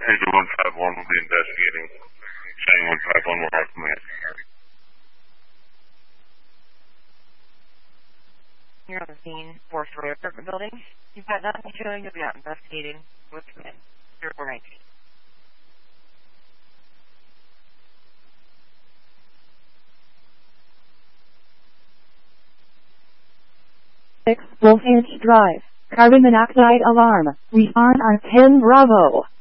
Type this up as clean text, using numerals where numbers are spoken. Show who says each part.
Speaker 1: Angel 151 will be investigating. Chang 151 will have command.
Speaker 2: You're on the scene, 4-story apartment building. You've got nothing showing you'll be out investigating with command. 0419.
Speaker 3: 6 Wolf Edge Drive. Carbon monoxide alarm. Respond on 10 Bravo.